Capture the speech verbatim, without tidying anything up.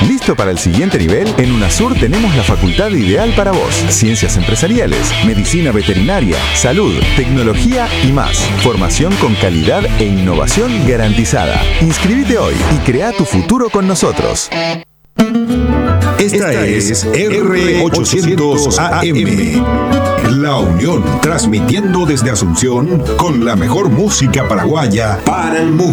¿Listo para el siguiente nivel? En UNASUR tenemos la facultad ideal para vos. Ciencias empresariales, medicina veterinaria, salud, tecnología y más. Formación con calidad e innovación garantizada. Inscribite hoy y crea tu futuro con nosotros. Esta es R ochocientos A M. La Unión, transmitiendo desde Asunción con la mejor música paraguaya para el mundo.